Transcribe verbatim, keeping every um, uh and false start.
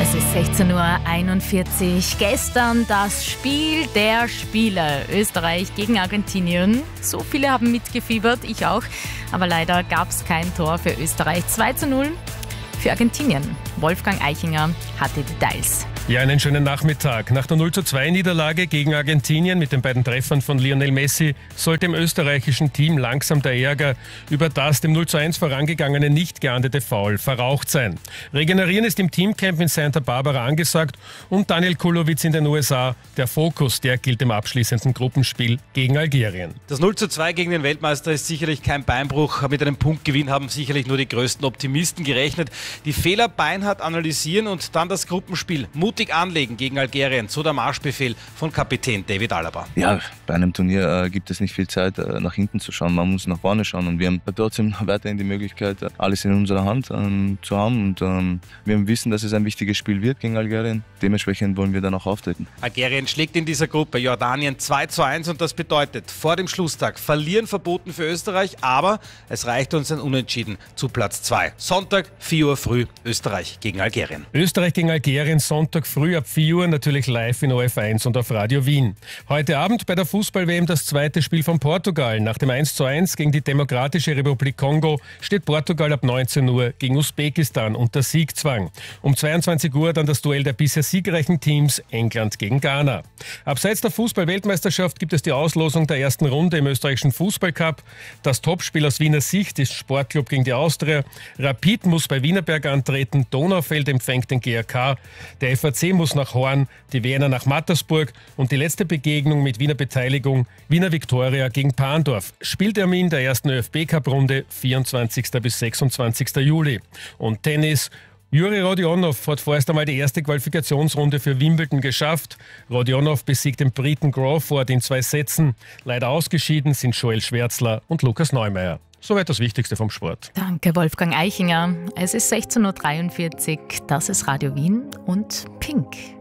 Es ist sechzehn Uhr einundvierzig. Gestern das Spiel der Spiele. Österreich gegen Argentinien. So viele haben mitgefiebert, ich auch. Aber leider gab es kein Tor für Österreich. zwei zu null für Argentinien. Wolfgang Eichinger hat die Details. Ja, einen schönen Nachmittag. Nach der null zu zwei Niederlage gegen Argentinien mit den beiden Treffern von Lionel Messi sollte im österreichischen Team langsam der Ärger über das dem null zu eins vorangegangene nicht geahndete Foul verraucht sein. Regenerieren ist im Teamcamp in Santa Barbara angesagt und Daniel Kulowitz in den U S A. Der Fokus, der gilt im abschließenden Gruppenspiel gegen Algerien. Das null zu zwei gegen den Weltmeister ist sicherlich kein Beinbruch. Mit einem Punktgewinn haben sicherlich nur die größten Optimisten gerechnet. Die Fehler beinhart analysieren und dann das Gruppenspiel mutig anlegen gegen Algerien, so der Marschbefehl von Kapitän David Alaba. Ja, bei einem Turnier äh, gibt es nicht viel Zeit, äh, nach hinten zu schauen. Man muss nach vorne schauen und wir haben trotzdem weiterhin die Möglichkeit, äh, alles in unserer Hand ähm, zu haben. Und ähm, wir wissen, dass es ein wichtiges Spiel wird gegen Algerien. Dementsprechend wollen wir dann auch auftreten. Algerien schlägt in dieser Gruppe Jordanien zwei zu eins und das bedeutet, vor dem Schlusstag verlieren verboten für Österreich, aber es reicht uns ein Unentschieden zu Platz zwei. Sonntag, vier Uhr früh, Österreich gegen Algerien. Österreich gegen Algerien, Sonntag früh ab vier Uhr, natürlich live in O F eins und auf Radio Wien. Heute Abend bei der Fußball-W M das zweite Spiel von Portugal. Nach dem eins zu eins gegen die Demokratische Republik Kongo steht Portugal ab neunzehn Uhr gegen Usbekistan unter Siegzwang. Um zweiundzwanzig Uhr dann das Duell der bisher siegreichen Teams England gegen Ghana. Abseits der Fußball-Weltmeisterschaft gibt es die Auslosung der ersten Runde im österreichischen Fußballcup. Das Topspiel aus Wiener Sicht ist Sportclub gegen die Austria. Rapid muss bei Wienerberg antreten, Donaufeld empfängt den G R K. Der F A C muss nach Horn, die Wiener nach Mattersburg und die letzte Begegnung mit Wiener Beteiligung Wiener Viktoria gegen Parndorf. Spieltermin der ersten Ö F B-Cup-Runde vierundzwanzigsten bis sechsundzwanzigsten Juli. Und Tennis. Juri Rodionov hat vorerst einmal die erste Qualifikationsrunde für Wimbledon geschafft. Rodionov besiegt den Briten Crawford in zwei Sätzen. Leider ausgeschieden sind Joel Schwärzler und Lukas Neumeier. Soweit das Wichtigste vom Sport. Danke, Wolfgang Eichinger. Es ist sechzehn Uhr dreiundvierzig. Das ist Radio Wien und Pink.